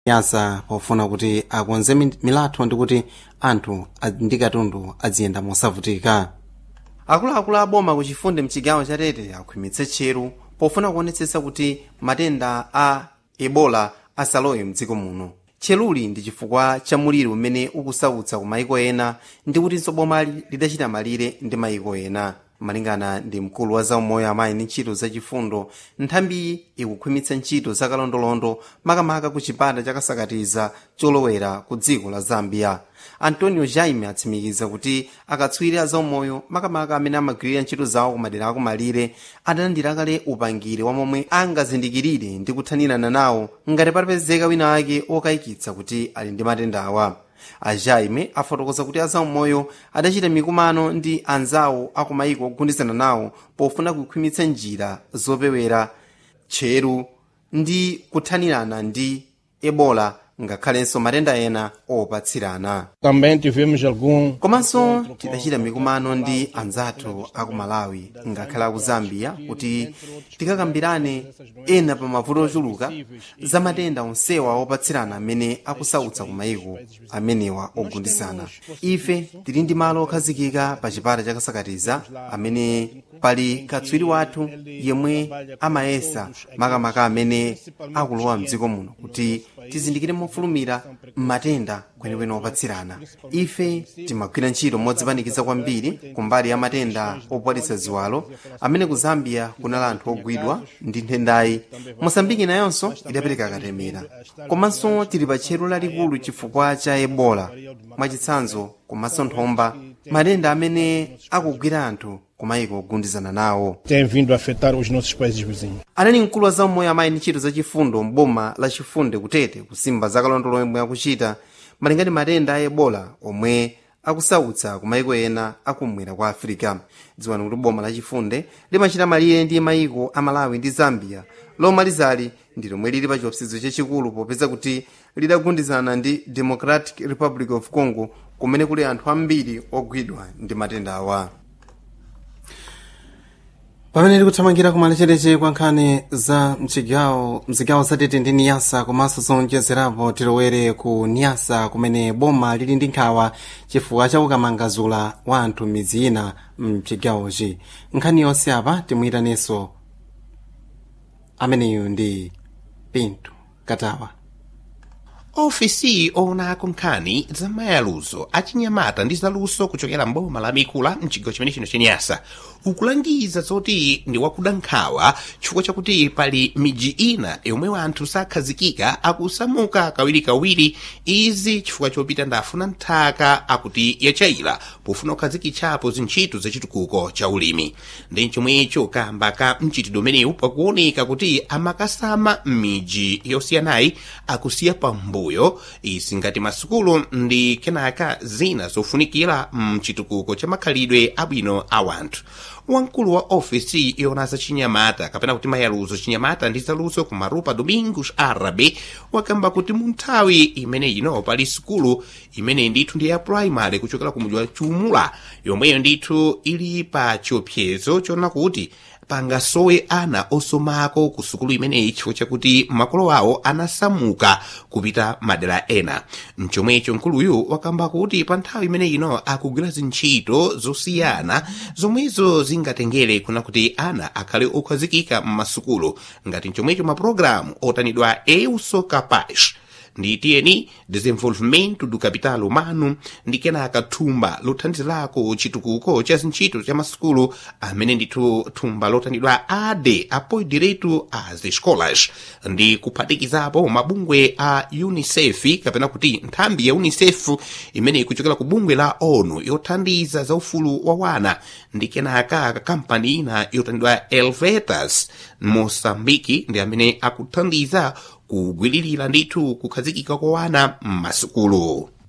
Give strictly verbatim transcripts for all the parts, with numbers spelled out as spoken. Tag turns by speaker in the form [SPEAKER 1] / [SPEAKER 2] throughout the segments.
[SPEAKER 1] yasa pofuna kuti akonze milatho ndi kuti anthu ndi katundu aziyenda mosavutika. Akuluakulu a boma ku Chifunde mchigawo cha Tete akhwimitse tcheru pofuna kuonetsetsa kuti matenda a Ebola asalowe mdziko muno. Tcheruli ndi chifukwa cha muliro umene ukusautsa ku mayiko ena ndi kutinso boma lidachita malire ndi mayiko ena. Malingana ndi mkulu wa zaumoyo amayi ndi ntchito zachifundo, nthambi ikukhwimitsa ntchito zakalondolondo makamaka ku chipata chakasakatiza cholowera ku dziko la Zambia. Antonio Jaime atsimikiza kuti akatswiri a zaumoyo makamaka amene amagwirira ntchito zawo kumadera akumalire adalandira kale upangire wa momwe angazindikirire ndi kuthanirana nawo ngati patapezeka wina wake okayikitsa kuti ali ndi matenda awa. A Jaime afotokoza kuti azaumoyo adachita mikumano ndi anzawo akumayiko ogundizana nawo pofuna kukhwimitsa njira zopewera tcheru ndi kuthanirana ndi Ebola ngakhalenso matenda ena opatsirana.
[SPEAKER 2] Também tivemos algum
[SPEAKER 1] komanso tidachita mikumano ndi anzathu aku Malawi ngakhala aku Zambia kuti tikakambirane ena pa mavuto ochuluka za matenda onsewa opatsirana amene akusautsa ku mayiko amenewa ogundizana. Ife tili ndi malo okhazikika pa chipata chakasakatiza amene pali katswiri wathu yemwe amayesa makamaka amene akulowa mdziko muno kuti tizindikire mofulumira matenda kwenikweni opatsirana. Ife timagwira ntchito modzipanikiza kwambiri kumbali ya matenda opwalitsa ziwalo amene ku Zambia kunali anthu ogwidwa ndi nthendayi. Mosambiki nayonso idapereka katemera. Komanso tili pa tcheru lalikulu chifukwa cha Ebola mwachitsanzo komanso nthomba, matenda amene akugwira anthu kumayiko ogundizana nawo.
[SPEAKER 2] Tem vindo a afetar os nossos países vizinhos.
[SPEAKER 1] Anali mkulu wa zaumoyo amayi ndi ntchito zachifundo m'boma la Chifunde kutete kusimba zakalondolo omwe akuchita malingana ndi matenda a Ebola omwe akusautsa ku mayiko ena akumwera kwa Africa. Dziwani kuti boma la Chifunde limachita malire ndi mayiko a Malawi ndi Zambia, lomalizali ndi lomwe lili pa chiopsezo chachikulu popeza kuti lidagundizana ndi Democratic Republic of Congo kumene kuli anthu ambiri ogwidwa ndi matenda awa. Pamene tikuthamangira kumalechereche kwa nkhani za mchigawo mzigawo za Tete ndi Niyasa komanso zonjezerapo tilowere ku Niyasa kumene boma lili ndi nkhawa chifukwa cha ukamangazula wa anthu midzi ina mchigawochi. Nkhani yonse apa timuyitaneso ameneyu ndi Pinto Katawa.
[SPEAKER 3] Ofisi oonako nkhani za mayaluzo achinyamata ndi zaluso kuchokera mboma la Mikula mchigawo chimene chino cha Niyasa ukulangiza zoti ndi wakuda nkhawa chifukwa chakuti pali miji ina yomwe anthu sakhazikika akusamuka kawirikawiri, izi chifukwa chopita ndafuna nthaka akuti yachaira pofuna kukhazikitsapo zintchito zachitukuko cha ulimi. ndi chomwecho kamba ka mchitidwe umenewu pakuoneka kuti amakasama m'miji yosiyanayi akusiya pambuyo izi ngati masukulu ndi kenaka zina zofunikira mchitukuko cha makhalidwe abwino a wanthu. Wamkulu wa ofisi yona za chinyamata kapena kuti mayaluzo chinyamata ndi zaluso ku Marupa Domingos Arabe wakamba kuti munthawi imene ino pali sukulu imene ndithu ndi ya primary kuchokera ku mudzi wa Chumula yomweyo ndithu ili pa chiopsezo chona kuti pangasowe ana osomako ku sukulu imeneyi chifukwa chakuti makolo awo anasamuka kupita madera ena. Mchomwecho mkuluyu wakamba kuti pa nthawi imene ino akugwira zintchito zosiyana zomwezo zingatengere kuna kuti ana akhale okhazikika m'masukulu ngati mchomwecho mapulogalamu otanidwa Eu Sou Capaz ndi tiyeni desenvolvimento do capital humano ndi kenaka thumba lothandizirako chitukuko cha zintchito cha masukulu amene ndithu thumba lotanidwa A D apoio direito às escolas ndi kuphatikizapo mabungwe a UNICEF kapena kuti nthambi ya UNICEF imene ikuchokera ku bungwe la ONU yothandiza za ufulu wa wana ndi kenaka kampani ina yotanidwa Helvetas Mosambiki ndi amene akuthandiza kugwiririra ndithu kukhazikika kwa wana m'masukulu.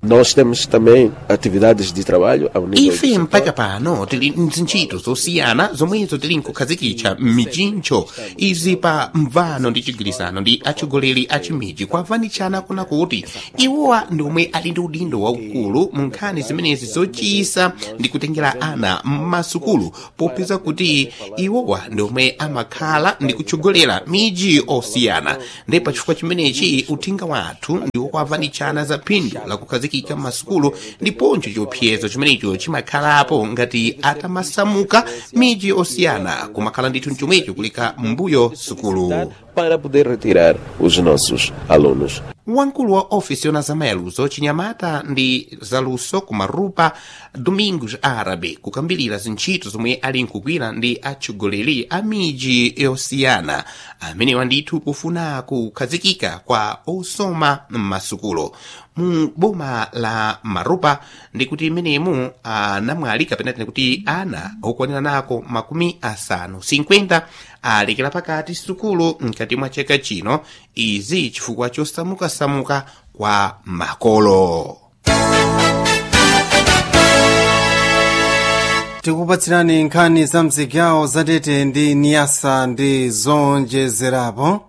[SPEAKER 4] Nós temos também atividades de trabalho ao nível
[SPEAKER 3] ife mpaka pano tili nzintchito zosiyana zomwezo tili nkukhazikitsa m'mijincho izi pa mvano ndi chigwirizano ndi atsogoleri a chimiji kwavanitshana kuna kuti iwowa ndi omwe ali ndi udindo waukulu mu nkhani zimenezi zochisa ndi kutengera ana m'masukulu popeza kuti iwowa ndi omwe amakhala ndi kutsogolera miji osiyana ndi pachifukwa chimenechi uthenga wathu ndi wokwavanitshana za phindu la kukhazikika m'masukulu ndiponso chiopsezo chimenecho chimakhalapo ngati atamasamuka miji osiyana kumakhala ndithu chomwecho kuleka mbuyo sukulu
[SPEAKER 4] para poder retirar os nossos alunos.
[SPEAKER 3] Wamkulu wa ofisi yona zamayaluzo chinyamata ndi zaluso kumarupa Domingos Arabe kukambilira zintchito zomwe ali nkugwira ndi atsogoleri a miji yosiyana amene wandithu kufuna kukhazikika kwa osoma m'masukulu mu boma la Marupa ndi kuti menemu anamwali kapena tine kuti ana okwanira nako makumi asanu cinquenta alekera pakati sukulu mkati mwa chaka chino izi chifukwa chosamukasamuka kwa makolo.
[SPEAKER 1] Tikupatsirani nkhani za mzigawo zatete ndi niyasa ndi zonjezerapo.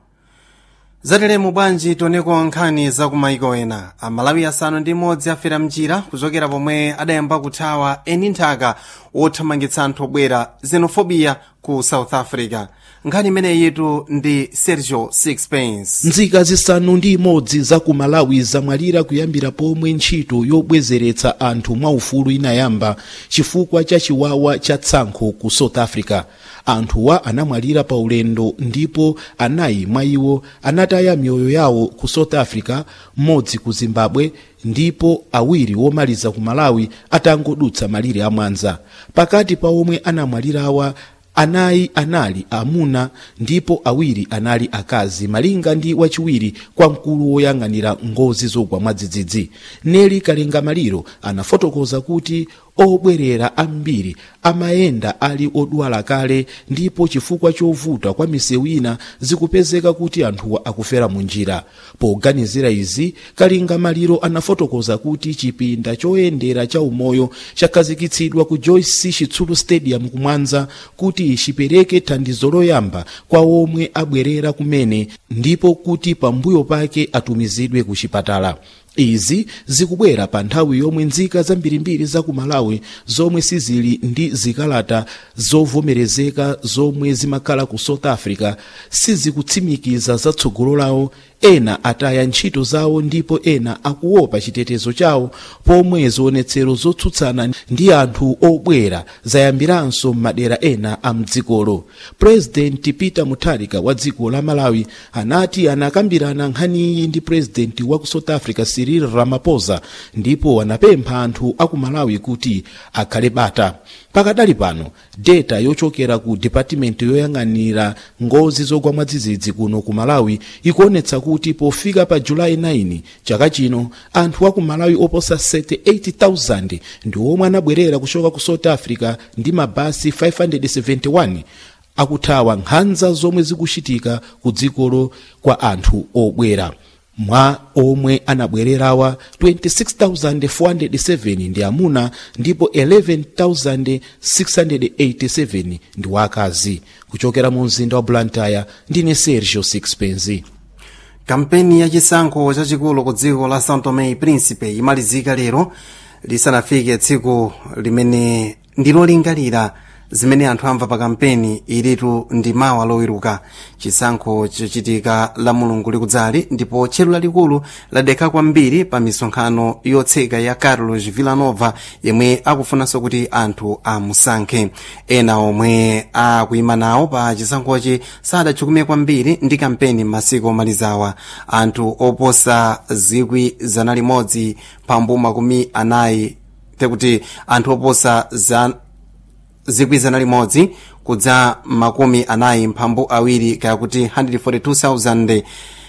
[SPEAKER 1] Zateremu bwanji toneko nkhani za kumaiko ena. Amalawi asanu ndi imodzi afera mjira kuchokera pomwe adayamba kuthawa eni nthaka wothamangitsa anthu obwera xenophobia ku South Africa. Nkhani imene yetu ndi Sergio Sixpence.
[SPEAKER 5] Nzika zisanu ndi imodzi za ku Malawi zamwalira kuyambira pomwe ntchito yobwezeretsa anthu mwaufulu inayamba chifukwa cha chiwawa cha tsankho ku South Africa. Anthuwa anamwalira pa ulendo ndipo anayi mwa iwo anataya miyoyo yawo ku South Africa, mmodzi ku Zimbabwe ndipo awiri womaliza ku Malawi atangodutsa malire amwanza. Pakati pa omwe anamwalirawa anayi anali amuna ndipo awiri anali akazi malinga ndi wachiwiri kwa mkulu woyang'anira ngozi zogwa mwadzidzidzi. Neli Kalenga Maliro anafotokoza kuti obwerera ambiri amayenda ali odwala kale ndipo chifukwa chovuta kwa misewu ina zikupezeka kuti anthuwa akufera munjira. Poganizira izi, Kalenga Maliro anafotokoza kuti chipinda choyendera cha umoyo chakhazikitsidwa ku Joyce Chitsulu Stadium kumwanza kuti chipereke thandizo loyamba kwa omwe abwerera kumene ndipo kuti pambuyo pake atumizidwe ku chipatala. Izi zikubwera pa nthawi yomwe nzika zambirimbiri za ku Malawi zomwe sizili ndi zikalata zovomerezeka zomwe zimakhala ku South Africa sizikutsimikiza zatsogolo lawo. Ena ataya ntchito zawo ndipo ena akuopa chitetezo chawo pomwe zionetsero zotsutsana ndi anthu obwera zayambiranso m'madera ena a mdzikolo. President Peter Mutharika wa dziko la Malawi anati anakambirana nkhaniyi ndi President wa ku South Africa Cyril Ramaphosa ndipo anapempha anthu a ku Malawi kuti akhale bata. Pakadali pano data yochokera ku department yoyang'anira ngozi zogwa mwadzidzidzi kuno ku Malawi ikuonetsa kuti pofika pa July ninth chaka chino anthu a ku Malawi oposa thirty-eight thousand ndi omwe anabwerera kuchoka ku South Africa ndi mabasi five hundred seventy-one akuthawa nkhanza zomwe zikuchitika ku dzikolo kwa anthu obwera. Mwa omwe anabwererawa twenty-six thousand four hundred seven ndi amuna ndipo eleven thousand six hundred eighty-seven ndi wakazi. Kuchokera mu mzinda wa Blantyre ndine Sergio Sixpence.
[SPEAKER 1] Kampeni ya chisankho chachikulu ku dziko la São Tomé e Príncipe imalizika lero lisanafike tsiku limene ndilolingalira zimene anthu amva pa kampeni ilitu ndi mawa lowiruka. Chisankho chochitika la mulungu likudzali ndipo tchero lalikulu ladeka kwambiri pa misonkhano yotseka ya Carlos Villanova yemwe akufunanso kuti anthu amusankhe. Ena omwe akuyima nawo pa chisankhochi sadachukume kwambiri ndi kampeni masiku omalizawa. Anthu oposa zikwi zana limodzi pambu makumi anayi tekuti anthu oposa za zikwi zana limodzi kudza makumi anayi mphambu awiri kaya kuti one hundred forty-two thousand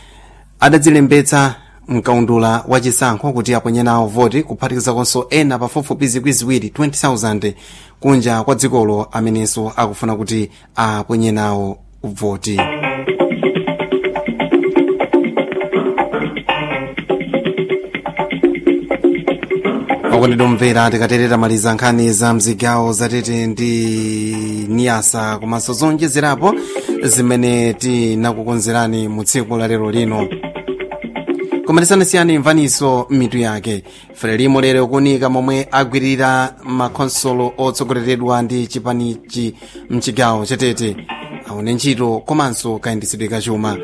[SPEAKER 1] adadzilembetsa mkaundula wa chisankho kuti aponye nawo voti kuphatikizakonso ena pafupifupi zikwi ziwiri twenty thousand kunja kwa dzikolo amenenso akufuna kuti aponye nawo voti. okondedwa tikaterera maliza nkhani za mzigawo zatete ndi niyasa komanso zonjezerapo zimene tinakukonzerani mu tsiku la lero lino. Koma tisanasiyane imvaniso mitu yake. Frelimo lero kunika momwe agwirira makonsolo otsogoleredwa ndi chipanichi mchigawo chatete aone ntchito komanso kayendetsedwe kachuma.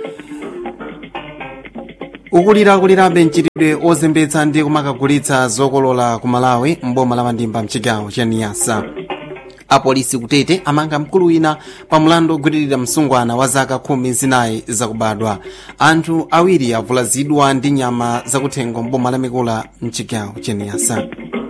[SPEAKER 1] Ukulirakulirabe mchitidwe ozembetsa ndi kumakagulitsa zokolola ku Malawi mboma la Mandimba mchigawo cha Niyasa. Apolisi kutete amanga mkulu wina pa mlandu ogwiririra msungwana wa zaka khumi zinayi zakubadwa. Anthu awiri avulazidwa ndi nyama zakuthengo mboma la Mikula mchigawo cha Niyasa.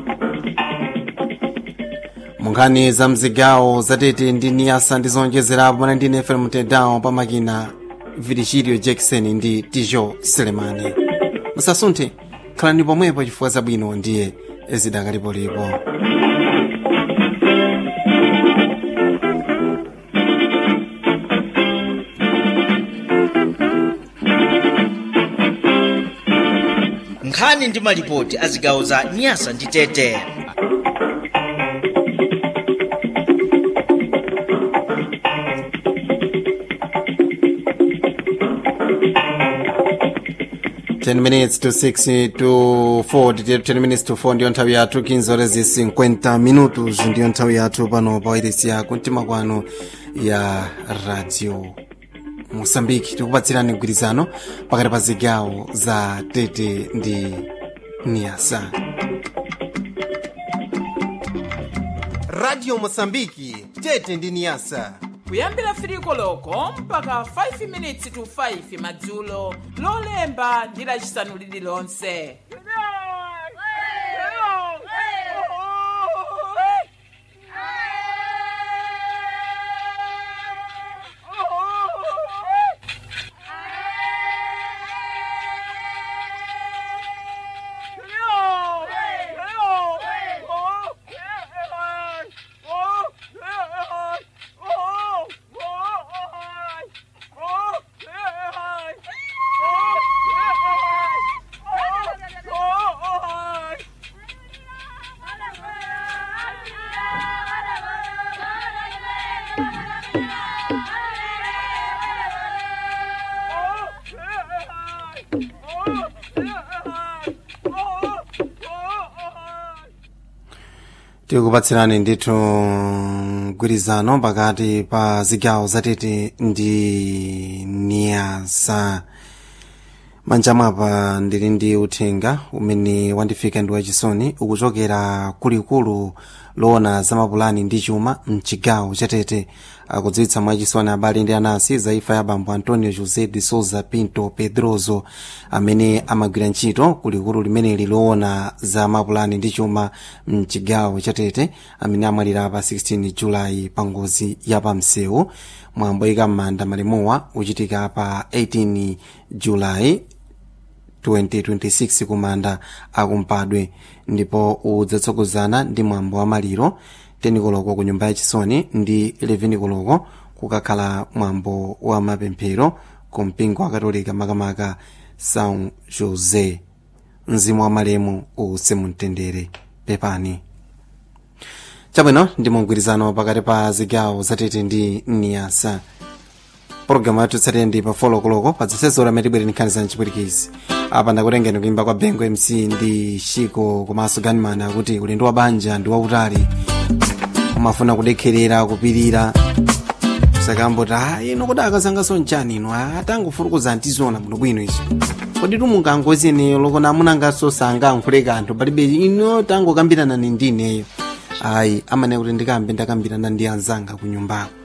[SPEAKER 1] Munkhani za mzigawo zatete ndi Niyasa ndi zonjezerapo mana ndi F M Tedown pa makina Virgilio Jackson ndi Tijo Selemani. Musasunthe, khalani pomwepo chifukwa zabwino ndiye zidakalipolipo.
[SPEAKER 6] Nkhani ndi malipoti a zigawo za Niyasa ndi Tete.
[SPEAKER 1] ten minutes to six to four, ten minutes to four ndiyo nthawi yathu kinzolezi cinquenta minutos ndiyo nthawi yathu pano pa wairesi ya kumtima kwanu ya radio Mosambiki. Tikupatsirani mgwirizano pakati pa zigawo za Tete ndi Niyasa. Radio Mosambiki, Tete ndi Niyasa.
[SPEAKER 7] Kuyambira firiko loko mpaka five minutes to five madzulo lolemba ndi lachisanu lililonse. Tikupatsirani ndithu mgwirizano pakati pa zigawo zatete ndi Niyasa. Manja mwapa ndili ndi uthenga umene wandifika ndi wachisoni ukuchokera kulikulu loona za mapulani ndi chuma mchigawo chatete. Akudziwitsa mwachisoni abale ndi anansi za imfa ya bambo Antonio José de Souza Pinto Pedroso amene amagwira ntchito kulikulu limene liloona za mapulani ndi chuma mchigawo chatete amene amwalira pa sixteen Julayi pa ngozi ya pamsewu. Mwambo oyika m'manda malemuwa uchitika pa eighteen Julayi twenty twenty-six kumanda akumpadwe ndipo udzatsogozana ndi mwambo wa maliro ten koloko ku nyumba yachisoni ndi eleven koloko kukakhala mwambo wa mapemphero ku mpingo wa Katolika makamaka São José. Mzimu wa malemu uuse mumtendere. Pepani. Chabwino ndi mgwirizano pakati pa zigawo zatete ndi Niyasa. Programu yathu tsatira ndi pa folo koloko pa zisezora metibwere nkhani za mchipwirikizi. Apa ndakutengeni kuimba kwa Bengo M C ndi Shiko komanso Gunman akuti ulendo wa banja ndi wautali umafuna kudekherera kupirira sakambota ino kudaka zangaso nchani ino atangofurukuza antizona muno bwino izo kodi tumungangozi ine lokona munangaso sanga nkhuleka anthu palibe ino tango kambirana ndi ndineyo ayi amane kuti ndikambe ndakambirana ndi anzanga ku nyumbako